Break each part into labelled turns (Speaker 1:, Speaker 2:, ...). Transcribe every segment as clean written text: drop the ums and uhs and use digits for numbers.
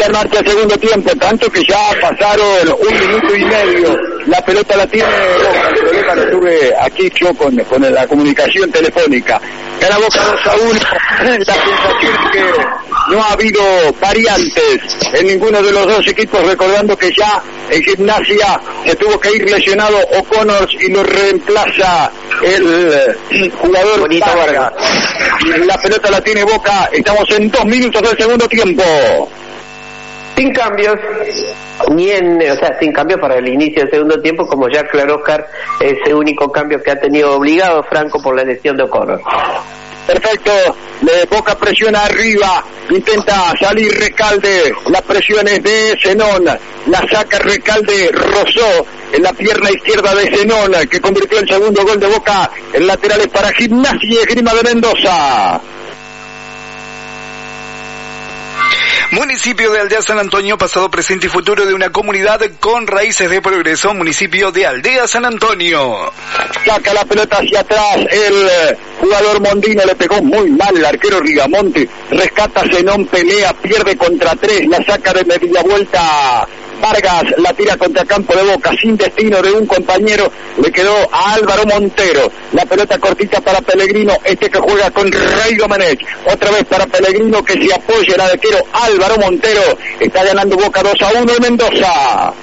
Speaker 1: Está en marcha el segundo tiempo, tanto que ya pasaron 1 minuto y medio. La pelota la tiene Boca, el problema lo tuve aquí yo con la comunicación telefónica. Gana Boca 2-1, la sensación es que no ha habido variantes en ninguno de los dos equipos, recordando que ya en Gimnasia se tuvo que ir lesionado O'Connor y lo reemplaza el jugador Vargas. La pelota la tiene Boca, estamos en 2 minutos del segundo tiempo.
Speaker 2: Sin cambios, sin cambios para el inicio del segundo tiempo, como ya aclaró Oscar, ese único cambio que ha tenido obligado Franco por la lesión de O'Connor.
Speaker 1: Perfecto, Boca presiona arriba, intenta salir Recalde, las presiones de Zenón, la saca Recalde, rozó en la pierna izquierda de Zenón, que convirtió el segundo gol de Boca en laterales para Gimnasia y Esgrima de Mendoza.
Speaker 3: Municipio de Aldea San Antonio, pasado, presente y futuro de una comunidad con raíces de progreso. Municipio de Aldea San Antonio.
Speaker 1: Saca la pelota hacia atrás, el jugador Mondino le pegó muy mal el arquero Rigamonte. Rescata Zenón, pelea, pierde contra 3, la saca de media vuelta Vargas, la tira contra campo de Boca, sin destino de un compañero, le quedó a Álvaro Montero. La pelota cortita para Pellegrino, que juega con Rey Domenech. Otra vez para Pellegrino, que se apoya el arquero Álvaro Montero. Está ganando Boca 2-1 en Mendoza.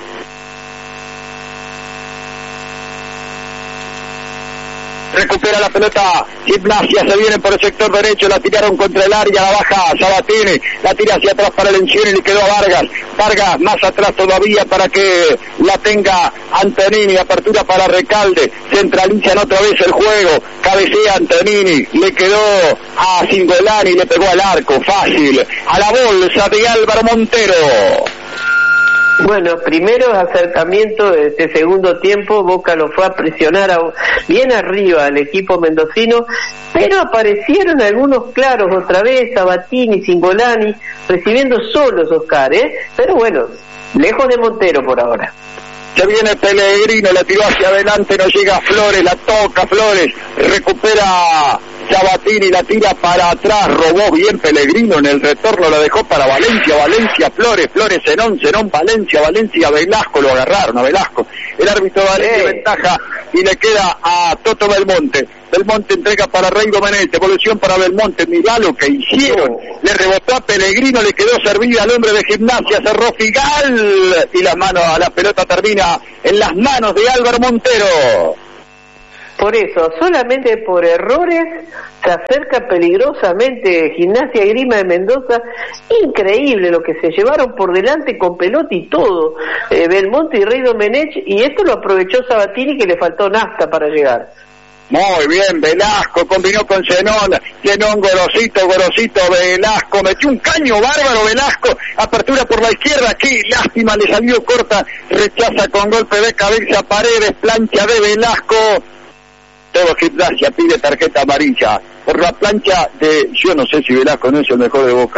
Speaker 1: Recupera la pelota Gimnasia, se viene por el sector derecho, la tiraron contra el área, la baja Sabatini, la tira hacia atrás para Lencioni y le quedó a Vargas más atrás todavía para que la tenga Antonini, apertura para Recalde, centralizan otra vez el juego, cabecea Antonini, le quedó a Cingolani, le pegó al arco, fácil, a la bolsa de Álvaro Montero.
Speaker 2: Bueno, primero acercamiento de este segundo tiempo, Boca lo fue a presionar bien arriba al equipo mendocino, pero aparecieron algunos claros otra vez, Sabatini, Cingolani, recibiendo solos Oscar, pero bueno, lejos de Montero por ahora.
Speaker 1: Se viene Pellegrino, la tiró hacia adelante, no llega Flores, la toca Flores, recupera Sabatini, la tira para atrás, robó bien Pellegrino en el retorno, la dejó para Valencia, Flores, Zenón, Valencia, Velasco, lo agarraron a Velasco, el árbitro Valencia ventaja y le queda a Toto Belmonte entrega para Rey Domenech, devolución para Belmonte, mirá lo que hicieron, le rebotó a Pellegrino, le quedó servida al hombre de Gimnasia, cerró Figal y la pelota termina en las manos de Álvaro Montero.
Speaker 2: Por eso, solamente por errores se acerca peligrosamente Gimnasia y Esgrima de Mendoza. Increíble lo que se llevaron por delante con pelota y todo, Belmonte y Rey Domenech, y esto lo aprovechó Sabatini, que le faltó nafta para llegar.
Speaker 1: Muy bien, Velasco combinó con Zenón, Gorosito, Velasco, metió un caño bárbaro Velasco, apertura por la izquierda, qué lástima, le salió corta, rechaza con golpe de cabeza Paredes, plancha de Velasco. Todo Gimnasia pide tarjeta amarilla por la plancha de, yo no sé si Velasco no es el mejor de Boca.